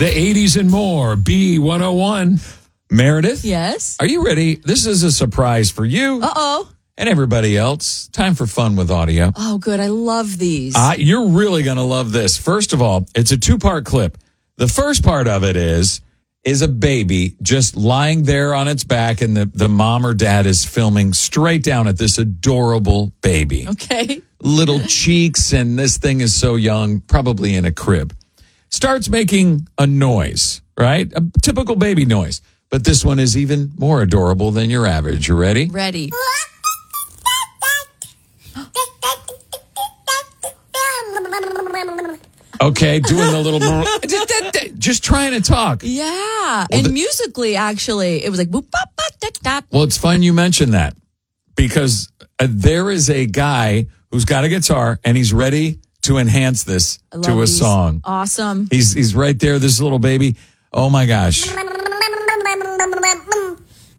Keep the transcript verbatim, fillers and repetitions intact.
The eighties and more, B one oh one. Meredith? Yes? Are you ready? This is a surprise for you. Uh-oh. And everybody else. Time for fun with audio. Oh, good. I love these. Uh, you're really going to love this. First of all, it's a two-part clip. The first part of it is is a baby just lying there on its back, and the, the mom or dad is filming straight down at this adorable baby. Okay. Little cheeks, and this thing is so young, probably in a crib. Starts making a noise, right? A typical baby noise. But this one is even more adorable than your average. You ready? Ready. Okay, doing the little... Just trying to talk. Yeah. Well, and the- musically, actually, it was like... boop, bop, bop, da, da. Well, it's fun you mentioned that because uh, there is a guy who's got a guitar and he's ready to enhance this I love to a these. song. Awesome. He's he's right there, this little baby. Oh, my gosh.